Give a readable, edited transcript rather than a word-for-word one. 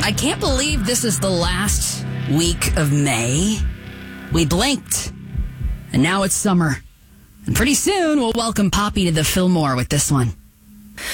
I can't believe this is the last week of May. We blinked, and now it's summer. And pretty soon, we'll welcome Poppy to the Fillmore with this one.